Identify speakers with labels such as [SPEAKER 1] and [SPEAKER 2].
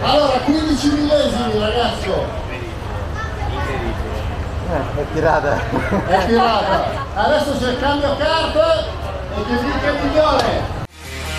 [SPEAKER 1] Allora, 15 millesimi ragazzo.
[SPEAKER 2] È tirata.
[SPEAKER 1] È tirata. Adesso c'è il cambio carte e che dica il migliore.